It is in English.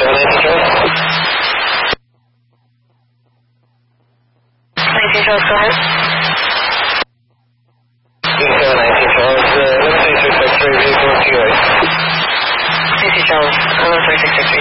19 Charles, go ahead. 19 Charles, 13663, vehicle 2A. 19 Charles, 13663.